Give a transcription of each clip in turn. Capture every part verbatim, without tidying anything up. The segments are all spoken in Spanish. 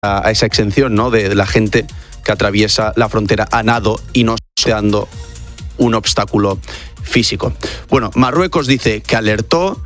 a esa exención, ¿no?, de la gente que atraviesa la frontera a nado y no sorteando un obstáculo físico. Bueno, Marruecos dice que alertó,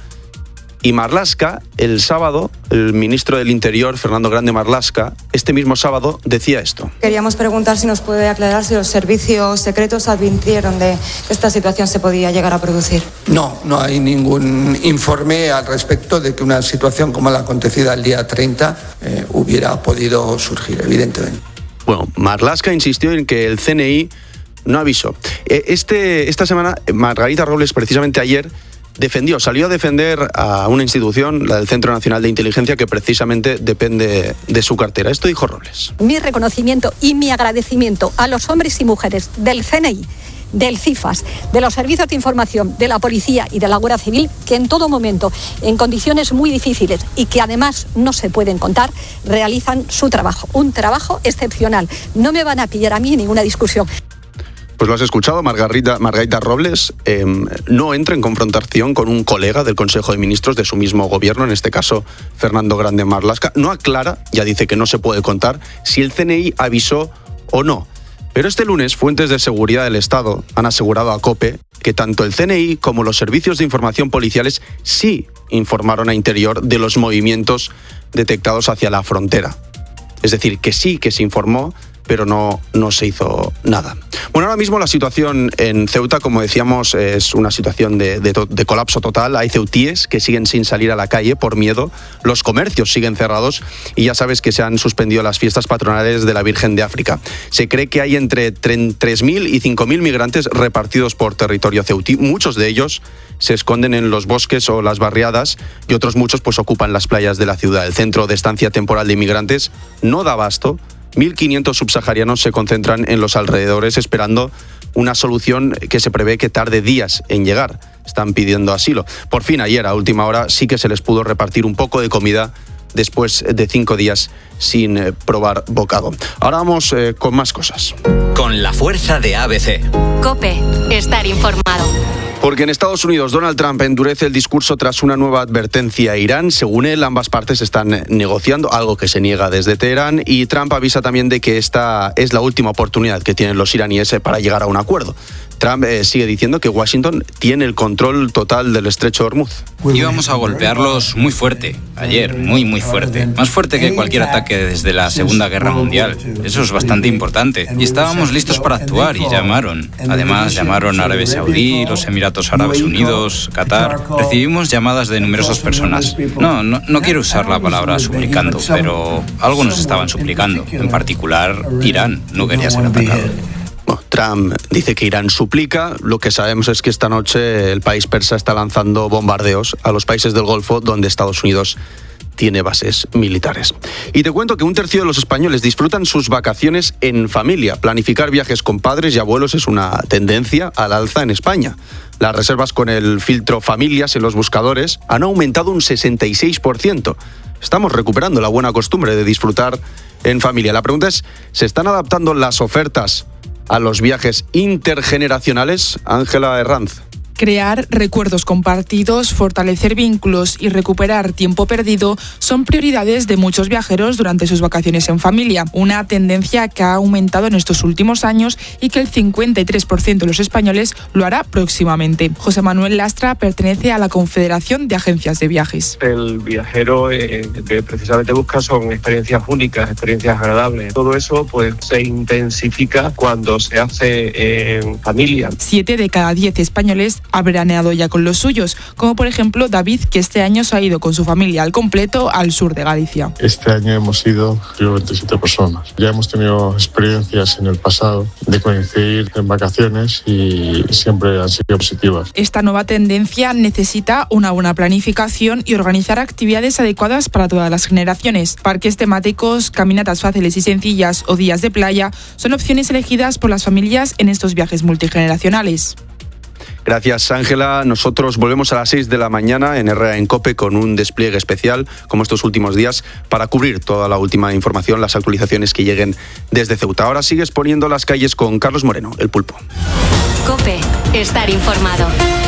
y Marlaska, el sábado, el ministro del Interior, Fernando Grande Marlaska, este mismo sábado decía esto. Queríamos preguntar si nos puede aclarar si los servicios secretos advirtieron de que esta situación se podía llegar a producir. No, no hay ningún informe al respecto de que una situación como la acontecida el día treinta eh, hubiera podido surgir, evidentemente. Bueno, Marlaska insistió en que el C N I no avisó. Este, esta semana, Margarita Robles, precisamente ayer, defendió, salió a defender a una institución, la del Centro Nacional de Inteligencia, que precisamente depende de su cartera. Esto dijo Robles. Mi reconocimiento y mi agradecimiento a los hombres y mujeres del C N I, del CIFAS, de los servicios de información, de la policía y de la Guardia Civil, que en todo momento, en condiciones muy difíciles y que además no se pueden contar, realizan su trabajo, un trabajo excepcional. No me van a pillar a mí en ninguna discusión. Pues lo has escuchado, Margarita, Margarita Robles eh, no entra en confrontación con un colega del Consejo de Ministros de su mismo gobierno, en este caso Fernando Grande Marlaska. No aclara, ya dice que no se puede contar, si el C N I avisó o no. Pero este lunes, fuentes de seguridad del Estado han asegurado a COPE que tanto el C N I como los servicios de información policiales sí informaron a Interior de los movimientos detectados hacia la frontera. Es decir, que sí que se informó, pero no, no se hizo nada. Bueno, ahora mismo la situación en Ceuta, como decíamos, es una situación de, de, de colapso total. Hay ceutíes que siguen sin salir a la calle por miedo, los comercios siguen cerrados y ya sabes que se han suspendido las fiestas patronales de la Virgen de África. Se cree que hay entre tres mil y cinco mil migrantes repartidos por territorio ceutí. Muchos de ellos se esconden en los bosques o las barriadas y otros muchos pues ocupan las playas de la ciudad. El centro de estancia temporal de inmigrantes no da abasto. mil quinientos subsaharianos se concentran en los alrededores esperando una solución que se prevé que tarde días en llegar. Están pidiendo asilo. Por fin, ayer, a última hora, sí que se les pudo repartir un poco de comida después de cinco días sin eh, probar bocado. Ahora vamos eh, con más cosas. Con la fuerza de A B C. COPE. Estar informado. Porque en Estados Unidos Donald Trump endurece el discurso tras una nueva advertencia a Irán. Según él, ambas partes están negociando, algo que se niega desde Teherán, y Trump avisa también de que esta es la última oportunidad que tienen los iraníes para llegar a un acuerdo. Trump eh, sigue diciendo que Washington tiene el control total del estrecho de Hormuz. Íbamos a golpearlos muy fuerte, ayer, muy muy fuerte. Más fuerte que cualquier ataque desde la Segunda Guerra Mundial. Eso es bastante importante. Y estábamos listos para actuar y llamaron. Además, llamaron a Arabia Saudí, los Emiratos Árabes Unidos, Qatar. Recibimos llamadas de numerosas personas. No, no, no quiero usar la palabra suplicando, pero algo nos estaban suplicando. En particular, Irán no quería ser atacado. Bueno, Trump dice que Irán suplica. Lo que sabemos es que esta noche el país persa está lanzando bombardeos a los países del Golfo donde Estados Unidos tiene bases militares. Y te cuento que un tercio de los españoles disfrutan sus vacaciones en familia. Planificar viajes con padres y abuelos es una tendencia al alza en España. Las reservas con el filtro familias en los buscadores han aumentado un sesenta y seis por ciento. Estamos recuperando la buena costumbre de disfrutar en familia. La pregunta es, ¿se están adaptando las ofertas a los viajes intergeneracionales? Ángela Herranz. Crear recuerdos compartidos, fortalecer vínculos y recuperar tiempo perdido son prioridades de muchos viajeros durante sus vacaciones en familia, una tendencia que ha aumentado en estos últimos años y que el cincuenta y tres por ciento de los españoles lo hará próximamente. José Manuel Lastra pertenece a la Confederación de Agencias de Viajes. El viajero eh, que precisamente busca son experiencias únicas, experiencias agradables. Todo eso pues se intensifica cuando se hace en familia. Siete de cada diez españoles ha veraneado ya con los suyos, como por ejemplo David, que este año se ha ido con su familia al completo al sur de Galicia. Este año hemos ido veintisiete personas. Ya hemos tenido experiencias en el pasado de coincidir en vacaciones y siempre han sido positivas. Esta nueva tendencia necesita una buena planificación y organizar actividades adecuadas para todas las generaciones. Parques temáticos, caminatas fáciles y sencillas o días de playa son opciones elegidas por las familias en estos viajes multigeneracionales. Gracias, Ángela. Nosotros volvemos a las seis de la mañana en Herrera en COPE con un despliegue especial, como estos últimos días, para cubrir toda la última información, las actualizaciones que lleguen desde Ceuta. Ahora sigues poniendo las calles con Carlos Moreno, el Pulpo. COPE. Estar informado.